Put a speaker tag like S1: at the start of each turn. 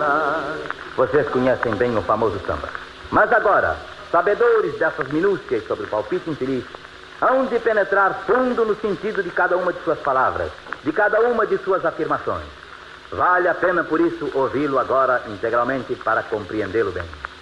S1: Vocês conhecem bem o famoso samba. Mas agora, sabedores dessas minúcias sobre o palpite infeliz, hão de penetrar fundo no sentido de cada uma de suas palavras, de cada uma de suas afirmações. Vale a pena, por isso, ouvi-lo agora integralmente para compreendê-lo bem.